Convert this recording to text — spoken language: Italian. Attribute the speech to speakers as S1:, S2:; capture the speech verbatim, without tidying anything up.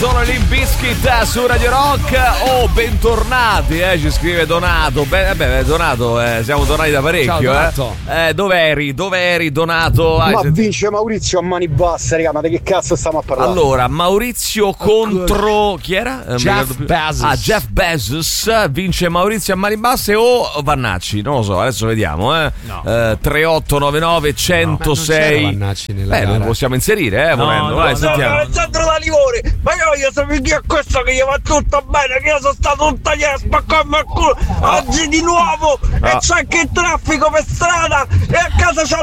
S1: sono i Limp Bizkit su Radio Rock. Oh, bentornati, eh, ci scrive Donato. Beh, vabbè, Donato, eh, siamo tornati da parecchio. Ciao, eh. eh dove eri? Dove eri, Donato?
S2: Ma ah, vince Maurizio a mani basse, raga, ma di che cazzo stiamo a parlare?
S1: Allora, Maurizio contro chi era?
S3: Jeff Bezos.
S1: Ah, Jeff Bezos. Vince Maurizio a mani basse o Vannacci? Non lo so, adesso vediamo, eh. No. eh tre otto nove nove centosei.
S3: No, Vannacci nella
S1: Beh,
S3: gara.
S1: lo possiamo inserire, eh,
S4: no,
S1: volendo.
S4: No,
S1: Vai,
S4: no,
S1: sentiamo.
S4: No, Alessandro da Livore, ma io voglio sapere chi è questo che gli va tutto bene, che io sono stato un tagliere a spaccarmi al culo oggi di nuovo, oh. E c'è anche il traffico per strada e a casa c'ho